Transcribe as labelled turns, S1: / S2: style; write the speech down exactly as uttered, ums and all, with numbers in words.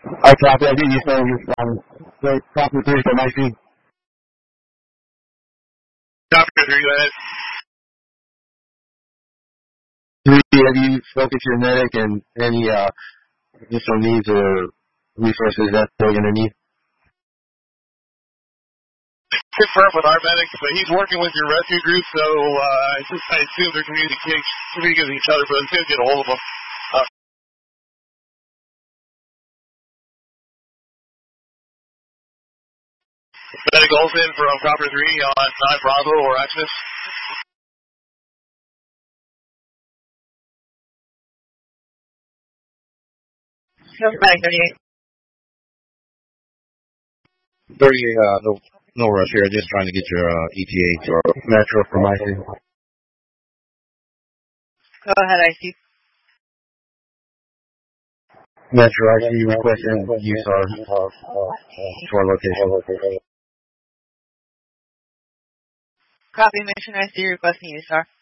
S1: I copy. I did you saying you um the copy three for my team.
S2: Copy three, go ahead.
S1: Three, have you spoken to your medic and any uh additional needs or resources that they're gonna need?
S2: Confirm with our medics, but he's working with your rescue group, so uh, I assume they're communicating, communicating with each other, but I'm going to get a hold of them. Uh, medic Olsen from Copper three on nine Bravo or Axis.
S3: Medic thirty-eight.
S4: thirty-eight, uh, no, no rush here. Just trying to get your uh, E T A or
S1: Metro for my team.
S3: Go ahead, I C.
S1: Metro, I see you requesting use our to our location.
S3: Copy mission, I C requesting use, sir.